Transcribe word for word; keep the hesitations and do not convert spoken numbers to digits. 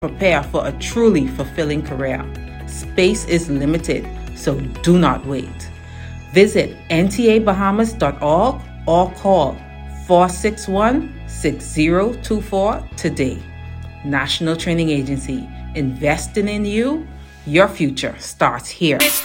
prepare for a truly fulfilling career. Space is limited, so do not wait. Visit N T A Bahamas dot org or call four six one, six zero two four today. National Training Agency, investing in you. Your future starts here.